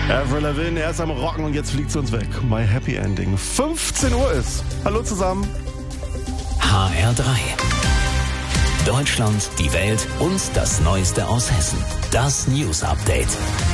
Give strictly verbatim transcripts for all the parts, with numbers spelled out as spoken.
Avril Lavigne, erst am Rocken und jetzt fliegt sie uns weg. My Happy Ending. fünfzehn Uhr ist. Hallo zusammen. H R drei. Deutschland, die Welt und das Neueste aus Hessen. Das News Update.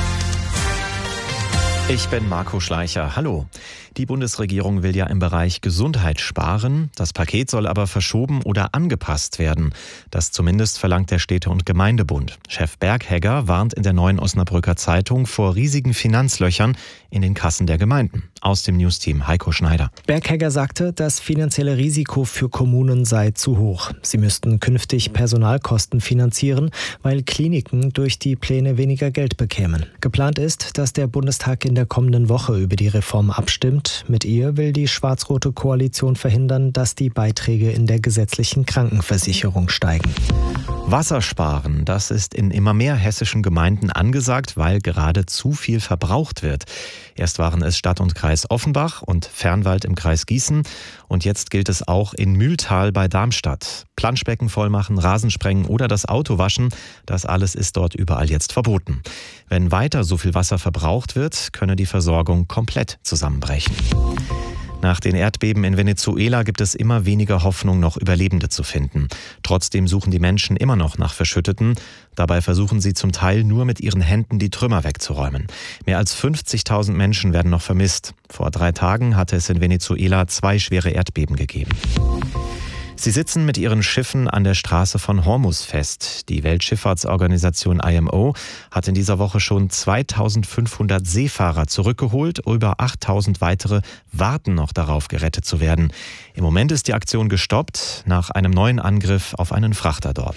Ich bin Marco Schleicher. Hallo. Die Bundesregierung will ja im Bereich Gesundheit sparen. Das Paket soll aber verschoben oder angepasst werden. Das zumindest verlangt der Städte- und Gemeindebund. Chef Berghegger warnt in der Neuen Osnabrücker Zeitung vor riesigen Finanzlöchern in den Kassen der Gemeinden. Aus dem Newsteam Heiko Schneider. Berghegger sagte, das finanzielle Risiko für Kommunen sei zu hoch. Sie müssten künftig Personalkosten finanzieren, weil Kliniken durch die Pläne weniger Geld bekämen. Geplant ist, dass der Bundestag in der kommenden Woche über die Reform abstimmt. Mit ihr will die schwarz-rote Koalition verhindern, dass die Beiträge in der gesetzlichen Krankenversicherung steigen. Wassersparen, das ist in immer mehr hessischen Gemeinden angesagt, weil gerade zu viel verbraucht wird. Erst waren es Stadt und Kreis Offenbach und Fernwald im Kreis Gießen und jetzt gilt es auch in Mühltal bei Darmstadt. Planschbecken vollmachen, Rasen sprengen oder das Auto waschen, das alles ist dort überall jetzt verboten. Wenn weiter so viel Wasser verbraucht wird, könne die Versorgung komplett zusammenbrechen. Nach den Erdbeben in Venezuela gibt es immer weniger Hoffnung, noch Überlebende zu finden. Trotzdem suchen die Menschen immer noch nach Verschütteten. Dabei versuchen sie zum Teil nur mit ihren Händen die Trümmer wegzuräumen. Mehr als fünfzigtausend Menschen werden noch vermisst. Vor drei Tagen hatte es in Venezuela zwei schwere Erdbeben gegeben. Sie sitzen mit ihren Schiffen an der Straße von Hormuz fest. Die Weltschifffahrtsorganisation I M O hat in dieser Woche schon zweitausendfünfhundert Seefahrer zurückgeholt. Über achttausend weitere warten noch darauf, gerettet zu werden. Im Moment ist die Aktion gestoppt nach einem neuen Angriff auf einen Frachter dort.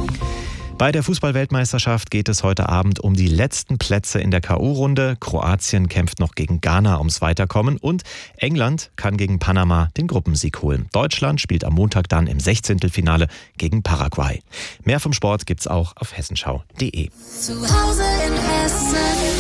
Bei der Fußball-Weltmeisterschaft geht es heute Abend um die letzten Plätze in der K O-Runde. Kroatien kämpft noch gegen Ghana ums Weiterkommen und England kann gegen Panama den Gruppensieg holen. Deutschland spielt am Montag dann im Sechzehntelfinale gegen Paraguay. Mehr vom Sport gibt's auch auf hessenschau punkt de. Zu Hause in Hessen.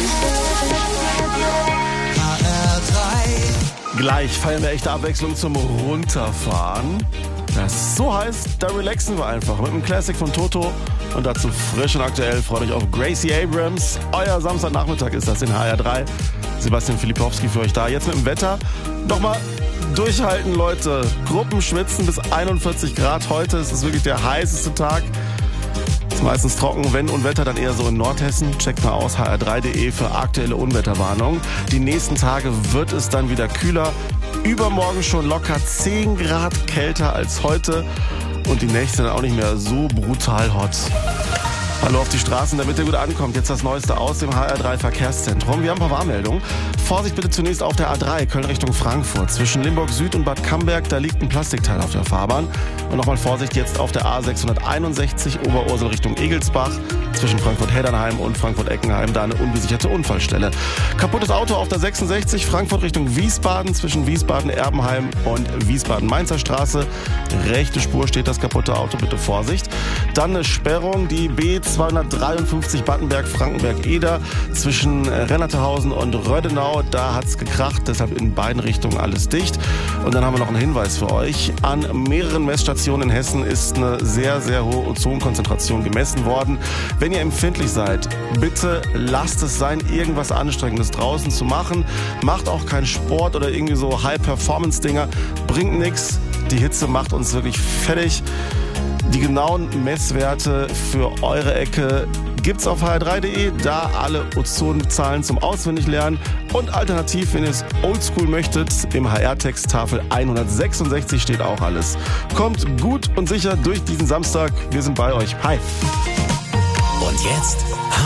H R drei. Gleich feiern wir echte Abwechslung zum Runterfahren. Das ist so heiß, da relaxen wir einfach mit einem Classic von Toto und dazu frisch und aktuell. Freut euch auf Gracie Abrams. Euer Samstagnachmittag ist das in H R drei. Sebastian Filipowski für euch da. Jetzt mit dem Wetter. Nochmal durchhalten, Leute. Gruppen schwitzen bis einundvierzig Grad. Heute ist es wirklich der heißeste Tag. Ist meistens trocken, wenn Unwetter, dann eher so in Nordhessen. Checkt mal aus h r drei punkt de für aktuelle Unwetterwarnung. Die nächsten Tage wird es dann wieder kühler. Übermorgen schon locker zehn Grad kälter als heute und die Nächte dann auch nicht mehr so brutal hot. Hallo auf die Straßen, damit ihr gut ankommt. Jetzt das Neueste aus dem H R drei Verkehrszentrum. Wir haben ein paar Warnmeldungen. Vorsicht bitte zunächst auf der A drei, Köln Richtung Frankfurt. Zwischen Limburg Süd und Bad Camberg, da liegt ein Plastikteil auf der Fahrbahn. Und nochmal Vorsicht jetzt auf der A sechshunderteinundsechzig, Oberursel Richtung Egelsbach. Zwischen Frankfurt-Heddernheim und Frankfurt-Eckenheim, da eine unbesicherte Unfallstelle. Kaputtes Auto auf der sechsundsechzig, Frankfurt Richtung Wiesbaden. Zwischen Wiesbaden-Erbenheim und Wiesbaden-Mainzer Straße. Rechte Spur steht das kaputte Auto, bitte Vorsicht. Dann eine Sperrung, die B zweihundertdreiundfünfzig Battenberg-Frankenberg-Eder zwischen Rennertehausen und Rödenau. Da hat's gekracht, deshalb in beiden Richtungen alles dicht. Und dann haben wir noch einen Hinweis für euch. An mehreren Messstationen in Hessen ist eine sehr, sehr hohe Ozonkonzentration gemessen worden. Wenn ihr empfindlich seid, bitte lasst es sein, irgendwas Anstrengendes draußen zu machen. Macht auch keinen Sport oder irgendwie so High-Performance-Dinger. Bringt nichts. Die Hitze macht uns wirklich fertig. Die genauen Messwerte für eure Ecke gibt's auf h r drei punkt de, da alle Ozonzahlen zum Auswendiglernen. Und alternativ, wenn ihr es oldschool möchtet, im H R-Text Tafel hundertsechsundsechzig steht auch alles. Kommt gut und sicher durch diesen Samstag. Wir sind bei euch. Hi! Und jetzt